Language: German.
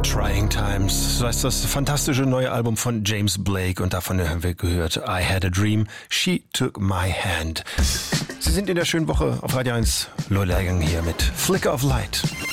Trying Times. So heißt das fantastische neue Album von James Blake und davon haben wir gehört I Had a Dream, She Took My Hand. Sie sind in der schönen Woche auf Radio 1. Lola Gang hier mit Flicker of Light.